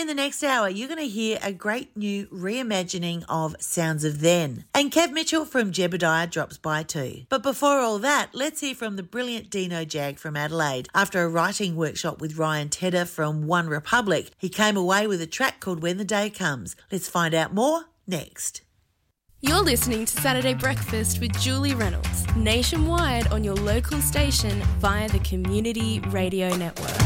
In the next hour, you're going to hear a great new reimagining of Sounds of Then. And Kev Mitchell from Jebediah drops by too. But before all that, let's hear from the brilliant Dino Jag from Adelaide. After a writing workshop with Ryan Tedder from One Republic, he came away with a track called When the Day Comes. Let's find out more next. You're listening to Saturday Breakfast with Julie Reynolds, nationwide on your local station via the Community Radio Network.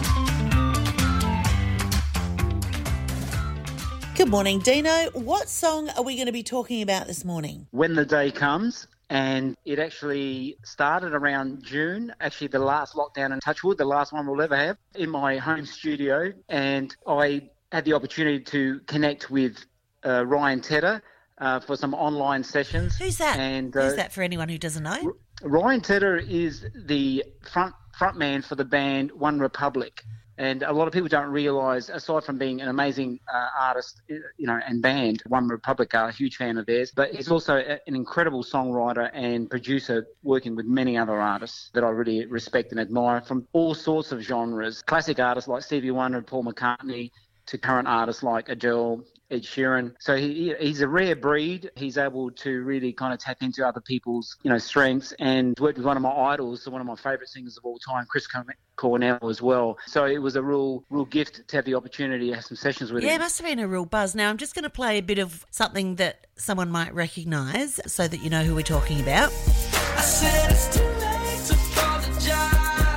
Good morning, Dino. What song are we going to be talking about this morning? When the Day Comes, and it actually started around June, actually the last lockdown in Touchwood, the last one we'll ever have, in my home studio, and I had the opportunity to connect with Ryan Tedder for some online sessions. Who's that? And, who's that for anyone who doesn't know? Ryan Tedder is the front man for the band One Republic. And a lot of people don't realise, aside from being an amazing artist, and band, One Republic are a huge fan of theirs, but he's also an incredible songwriter and producer working with many other artists that I really respect and admire from all sorts of genres. Classic artists like Stevie Wonder and Paul McCartney to current artists like Adele, Ed Sheeran. So he's a rare breed. He's able to really kind of tap into other people's, strengths, and worked with one of my idols, one of my favourite singers of all time, Chris Cornell as well. So it was a real gift to have the opportunity to have some sessions with him. Yeah, it must have been a real buzz. Now, I'm just going to play a bit of something that someone might recognise so that you know who we're talking about. I said it's too late to apologize.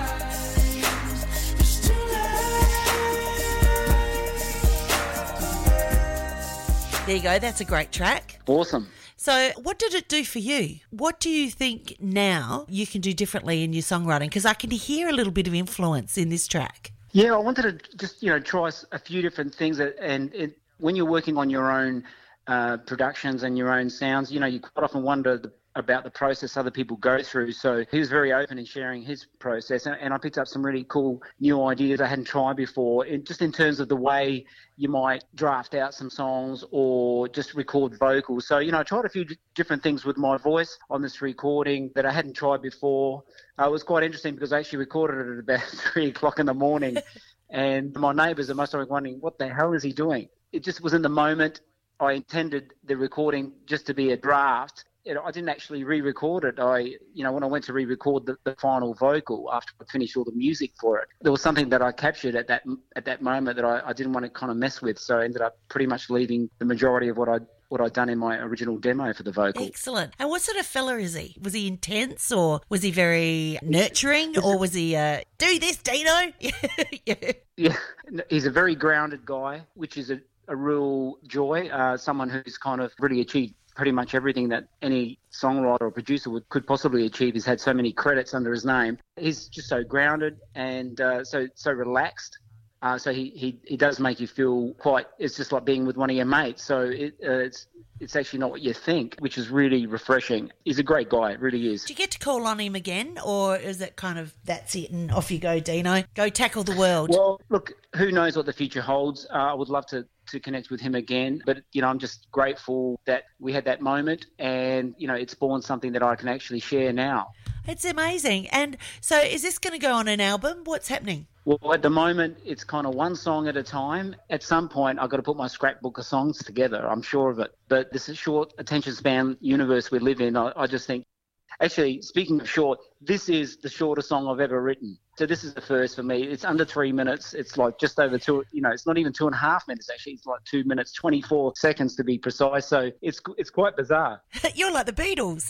There you go. That's a great track. Awesome. So what did it do for you? What do you think now you can do differently in your songwriting? Because I can hear a little bit of influence in this track. Yeah, I wanted to just, try a few different things. When you're working on your own productions and your own sounds, you quite often wonder about the process other people go through. So he was very open in sharing his process, and I picked up some really cool new ideas I hadn't tried before, just in terms of the way you might draft out some songs or just record vocals. So, I tried a few different things with my voice on this recording that I hadn't tried before. It was quite interesting because I actually recorded it at about 3 o'clock in the morning, and my neighbours are most likely wondering, what the hell is he doing? It just was in the moment. I intended the recording just to be a draft. I didn't actually re-record it. When I went to re-record the final vocal after I finished all the music for it, there was something that I captured at that moment that I didn't want to kind of mess with. So I ended up pretty much leaving the majority of what I'd done in my original demo for the vocal. Excellent. And what sort of fella is he? Was he intense, or was he very nurturing, or was he, do this, Dino? Yeah, he's a very grounded guy, which is a real joy. Someone who's kind of really achieved pretty much everything that any songwriter or producer could possibly achieve. He's had so many credits under his name. He's just so grounded and so relaxed. So he does make you feel it's just like being with one of your mates. So it's actually not what you think, which is really refreshing. He's a great guy, it really is. Do you get to call on him again, or is it kind of, that's it and off you go, Dino? Go tackle the world. Well, look, who knows what the future holds. I would love to connect with him again, but I'm just grateful that we had that moment, and it spawned something that I can actually share now. It's amazing. And so is this going to go on an album? What's happening? Well, at the moment, it's kind of one song at a time. At some point, I've got to put my scrapbook of songs together. I'm sure of it. But this is short attention span universe we live in. I just think, actually, speaking of short, this is the shortest song I've ever written. So this is the first for me. It's under 3 minutes. It's like just over it's not even 2.5 minutes, actually. It's like 2 minutes, 24 seconds to be precise. So it's quite bizarre. You're like the Beatles.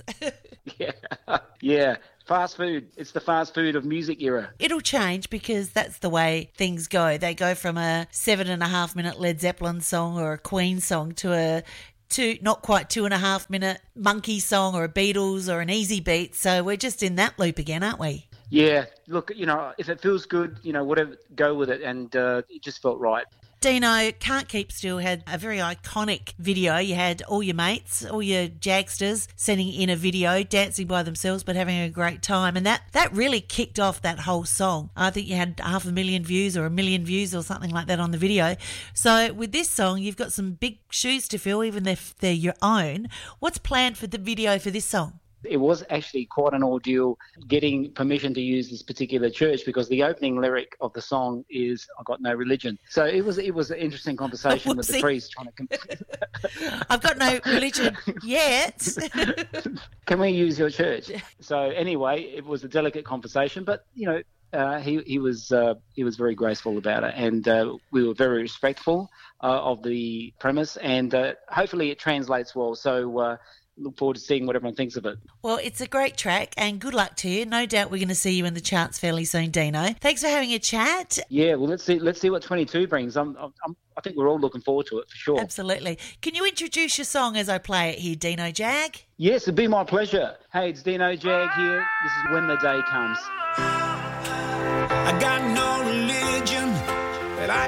Yeah. Fast food. It's the fast food of music era. It'll change because that's the way things go. They go from a 7.5 minute Led Zeppelin song or a Queen song to a not quite 2.5 minute Monkey song or a Beatles or an Easy Beat. So we're just in that loop again, aren't we? Yeah. Look, if it feels good, whatever, go with it. And it just felt right. Dino, Can't Keep Still had a very iconic video. You had all your mates, all your Jagsters sending in a video, dancing by themselves but having a great time. And that really kicked off that whole song. I think you had 500,000 views or 1 million views or something like that on the video. So with this song, you've got some big shoes to fill, even if they're your own. What's planned for the video for this song? It was actually quite an ordeal getting permission to use this particular church, because the opening lyric of the song is "I've got no religion." So it was an interesting conversation with the priest trying to. I've got no religion yet. Can we use your church? So anyway, it was a delicate conversation, but he was very graceful about it, and we were very respectful of the premise, and hopefully it translates well. So look forward to seeing what everyone thinks of it. Well, it's a great track, and good luck to you. No doubt we're going to see you in the charts fairly soon, Dino. Thanks for having a chat. Yeah, well, let's see what 22 brings. I think we're all looking forward to it for sure. Absolutely. Can you introduce your song as I play it here, Dino Jag? Yes, it'd be my pleasure. Hey, it's Dino Jag here. This is When the Day Comes. I got no